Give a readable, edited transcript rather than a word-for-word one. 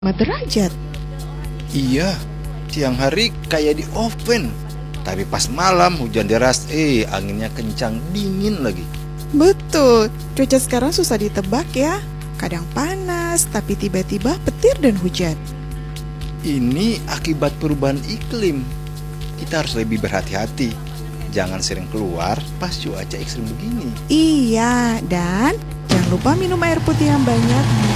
derajat. Iya, siang hari kayak di oven. Tapi pas malam hujan deras, anginnya kencang, dingin lagi. Betul, cuaca sekarang susah ditebak ya. Kadang panas, tapi tiba-tiba petir dan hujan. Ini akibat perubahan iklim. Kita harus lebih berhati-hati. Jangan sering keluar pas cuaca ekstrim begini. Iya, dan jangan lupa minum air putih yang banyak